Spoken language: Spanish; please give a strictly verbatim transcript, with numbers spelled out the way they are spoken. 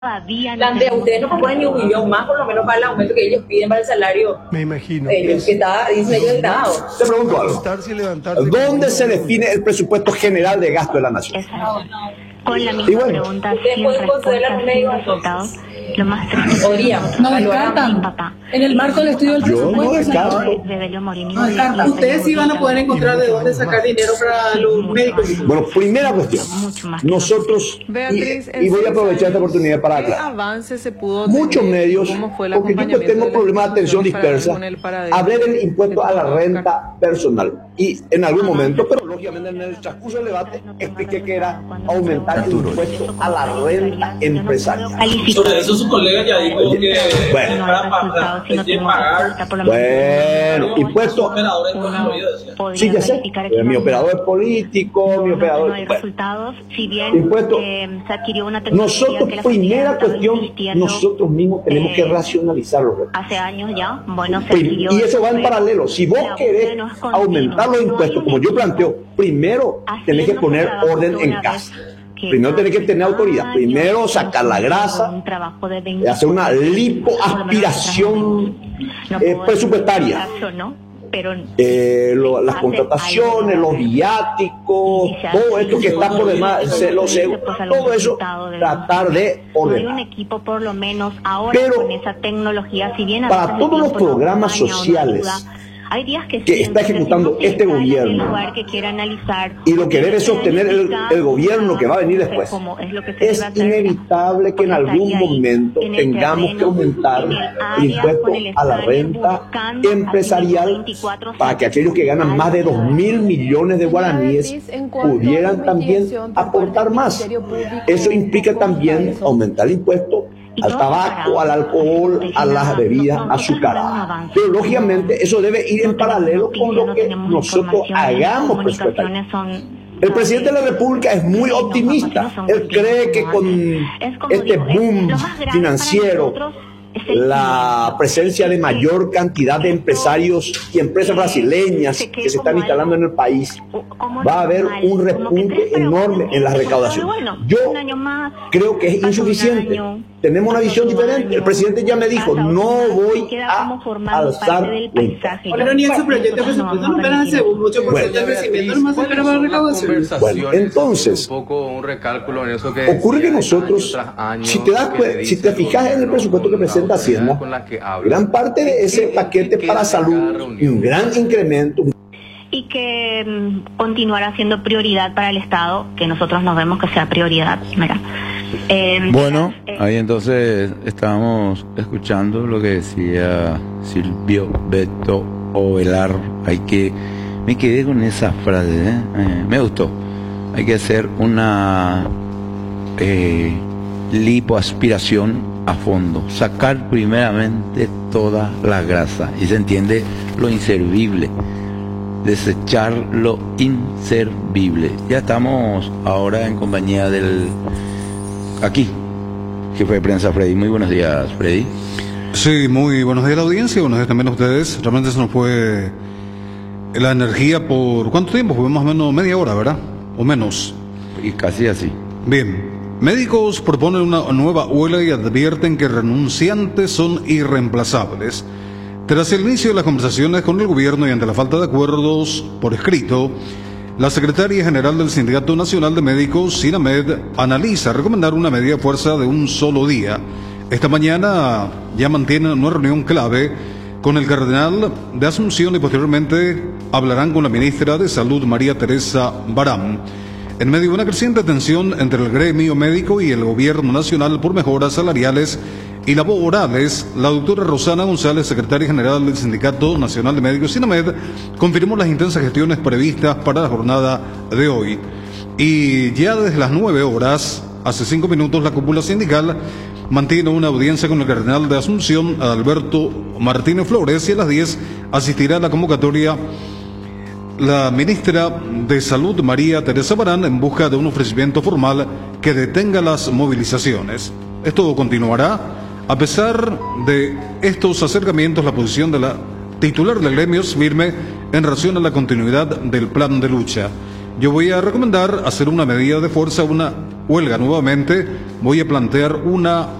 Todavía no Plantea, tenemos ustedes no proponen ni un millón más, por lo menos para el aumento que ellos piden para el salario. Me imagino. Ellos, que está, dicen ellos grabado. Te pregunto algo. Levantarse y levantarse. ¿Dónde se define el presupuesto general de gasto de la nación? Exacto. Con la misma Y bueno, pregunta, ustedes sin pueden conceder respuesta, la sin medio resultados, lo más triste Podría. No mi descartan. papá. En el marco del estudio del Yo no presupuesto, descarto. senador. De Bello Morini. No descartan. Ustedes sí van a poder encontrar de dónde sacar dinero para los médicos. Bueno, primera cuestión. Mucho más que Nosotros, Beatriz, y, y voy a aprovechar esta oportunidad para ¿qué aclarar. avance se pudo Muchos tener? medios, ¿Cómo fue el porque yo pues acompañamiento tengo de la problemas de atención institución para dispersa, con el paradero? hablé del impuesto a la de renta personal. Y en algún momento, pero lógicamente en el transcurso del debate, expliqué que era aumentar el impuesto a la renta empresarial. Sobre eso su colega ya dijo que Bueno. para pagar, que tiene que pagar. Bueno, impuesto. Operadores con el oído, decía. Sí, ya sé. Eh, Mi operador es político, mi operador. No hay Bueno, resultados, si bien impuesto. eh, se adquirió una tecnología Nosotros, que la primera sociedad estaba cuestión, insistiendo, nosotros mismos tenemos que eh, racionalizar los recursos. hace años ya, bueno, se Prim- adquirió. Y eso va en pero paralelo. Si vos la querés búsqueda no es continua. aumentar los No hay impuestos, un como yo equipo planteo, primero tenés que haciendo poner su trabajo orden de en una casa. vez, que Primero tenés que tener hace autoridad. años Primero hemos sacar la hecho grasa, un trabajo de veinte hacer una por lo menos lipoaspiración no eh, puedo presupuestaria. decir caso, ¿no? Pero Eh, lo- las hace contrataciones, algo. los viáticos, Y se todo hace- esto que está por demás, se- los seguros, pues, algún todo eso, resultado de- tratar de no hay un ordenar. equipo por lo menos ahora Pero con esa tecnología, si bien a para veces el todos los tiempo no programas acompaña o no sociales ayuda, hay días que, que sí, está entonces, ejecutando si no se este está en gobierno, el lugar que quiera analizar, y lo que debe se sostener el, verifica el gobierno que va a venir no sé después, cómo es lo que se es debe hacer, inevitable que en porque algún estaría ahí, momento en el tengamos que terreno, aumentar en el el área, impuesto con el a la escáner, renta buscando, empresarial haciendo veinticuatro para que aquellos que ganan más de dos mil millones de guaraníes pudieran también aportar más. Eso implica también aumentar el impuesto al tabaco, al alcohol, a las bebidas azucaradas. Pero lógicamente eso debe ir en paralelo con lo que nosotros hagamos presupuestariamente. El presidente de la República es muy optimista. Él cree que con este boom financiero, la presencia de mayor cantidad de empresarios y empresas brasileñas que se están instalando en el país, va a haber un repunte enorme en la recaudación. Yo creo que es insuficiente. Tenemos una visión diferente. El presidente ya me dijo, no voy a alzar la impuesto. Pero ni en su proyecto de presupuesto no esperan ese ocho por ciento de crecimiento, nomás se espera para la recaudación. Bueno, entonces, un poco un recálculo en eso que ocurre que decía, nosotros, año tras año, si te das que cue- le si dice te fijas en el gobierno, presupuesto que con la presenta autoridad Hacienda, con la que habla, gran parte de ese ¿qué- paquete qué para queda de salud cada y reunión? un gran incremento, y que mm, continuará siendo prioridad para el Estado, que nosotros nos vemos que sea prioridad. Mira. Eh, Bueno, eh, ahí entonces estábamos escuchando lo que decía Silvio Beto Ovelar. Hay que, me quedé con esa frase, ¿eh? Eh, me gustó. Hay que hacer una eh, lipoaspiración a fondo, sacar primeramente toda la grasa, y se entiende lo inservible, desechar lo inservible. Ya estamos ahora en compañía del aquí, jefe de prensa Freddy. Muy buenos días, Freddy. Sí, muy buenos días a la audiencia, buenos días también a ustedes. Realmente se nos fue la energía por... ¿Cuánto tiempo? Fue más o menos media hora, ¿verdad? O menos. Y casi así. Bien. Médicos proponen una nueva huelga y advierten que renunciantes son irreemplazables. Tras el inicio de las conversaciones con el gobierno y ante la falta de acuerdos por escrito, la secretaria general del Sindicato Nacional de Médicos, SINAMED, analiza recomendar una medida de fuerza de un solo día. Esta mañana ya mantienen una reunión clave con el cardenal de Asunción y posteriormente hablarán con la ministra de Salud, María Teresa Barán. En medio de una creciente tensión entre el gremio médico y el gobierno nacional por mejoras salariales y laborales, la doctora Rosana González, secretaria general del Sindicato Nacional de Médicos SINAMED, confirmó las intensas gestiones previstas para la jornada de hoy. Y ya desde las nueve horas, hace cinco minutos, la cúpula sindical mantiene una audiencia con el cardenal de Asunción, Alberto Martínez Flores, y a las diez asistirá a la convocatoria la ministra de Salud, María Teresa Barán, en busca de un ofrecimiento formal que detenga las movilizaciones. Esto continuará. A pesar de estos acercamientos, la posición de la titular del gremio es firme en relación a la continuidad del plan de lucha. Yo voy a recomendar hacer una medida de fuerza, una huelga nuevamente, voy a plantear una